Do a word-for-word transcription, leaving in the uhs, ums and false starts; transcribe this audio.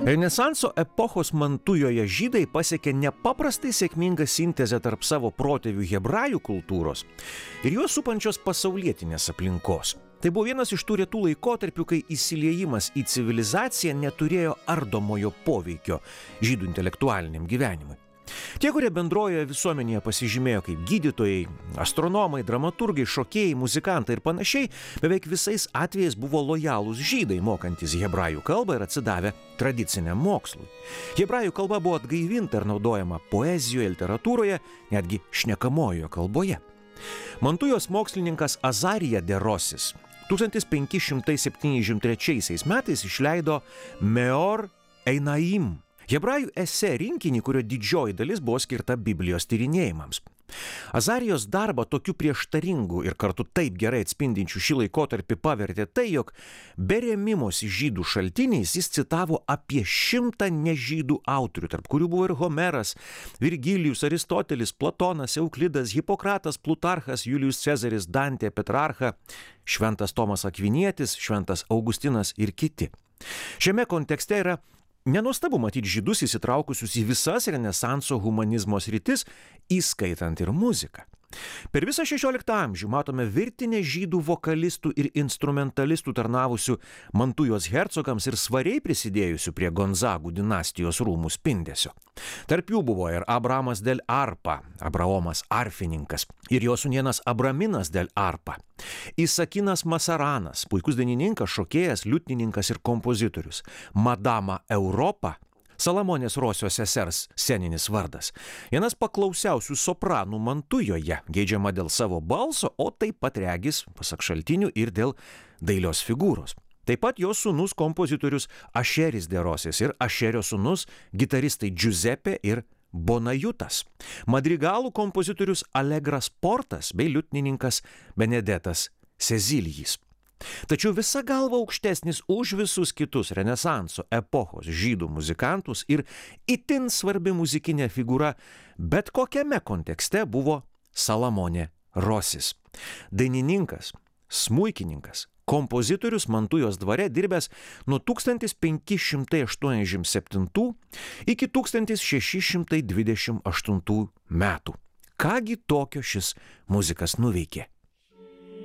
Renesanso epochos Mantujoje žydai pasiekė nepaprastai sėkmingą sintezę tarp savo protėvių hebrajų kultūros ir juos supančios pasaulietinės aplinkos. Tai buvo vienas iš tų retų laikotarpių, kai įsiliejimas į civilizaciją neturėjo ardomojo poveikio žydų intelektualiniam gyvenimui. Tie, kurie bendrojoje visuomenėje pasižymėjo kaip gydytojai, astronomai, dramaturgai, šokėjai, muzikantai ir panašiai, beveik visais atvejais buvo lojalūs žydai, mokantis hebrajų kalbą ir atsidavę tradiciniam mokslui. Hebrajų kalba buvo atgaivinta ir naudojama poezijoje, literatūroje, netgi šnekamojoje kalboje. Mantujos mokslininkas Azarija de Rosis tūkstantis penki šimtai septyniasdešimt trečiaisiais metais išleido Meor Einaim, hebrajų esė rinkinį, kurio didžioji dalis buvo skirta Biblijos tyrinėjimams. Azarijos darbą tokiu prieštaringu ir kartu taip gerai atspindinčiu šį laikotarpį pavertė tai, jog be rėmimosi žydų šaltiniais jis citavo apie šimtą nežydų autorių, tarp kurių buvo ir Homeras, Virgilijus, Aristotelis, Platonas, Euklidas, Hipokratas, Plutarchas, Julijus Cezaris, Dantė, Petrarcha, šventas Tomas Akvinietis, šventas Augustinas ir kiti. Šiame kontekste yra nenuostabu matyti žydus įsitraukusius į visas Renesanso humanizmo sritis, įskaitant ir muziką. Per visą šešioliktą amžių matome virtinę žydų vokalistų ir instrumentalistų tarnavusių Mantujos hercogams ir svariai prisidėjusių prie Gonzagų dinastijos rūmų spindesio. Tarp jų buvo ir Abramas del Arpa, Abraomas arfininkas, ir jo sūnėnas Abraminas del Arpa, Isakinas Masaranas, puikus dainininkas, šokėjas, liutnininkas ir kompozitorius, Madama Europa, Salamonės Rosio sesers sceninis vardas, vienas paklausiausių sopranų Mantujoje, geidžiama dėl savo balso, o taip pat regis, pasak šaltinių, ir dėl dailios figūros. Taip pat jo sūnus kompozitorius Ašeris de Rosis ir Ašerio sūnus gitaristai Giuseppe ir Bonajutas, madrigalų kompozitorius Alegras Portas bei liutnininkas Benedetas Sezilijis. Tačiau visa galva aukštesnis už visus kitus Renesanso epochos žydų muzikantus ir itin svarbi muzikinė figūra bet kokiame kontekste buvo Salamonė Rosis. Dainininkas, smuikininkas, kompozitorius Mantujos dvare dirbęs nuo tūkstantis penki šimtai aštuoniasdešimt septintų iki tūkstantis šeši šimtai dvidešimt aštuntų metų. Kągi tokio šis muzikas nuveikė?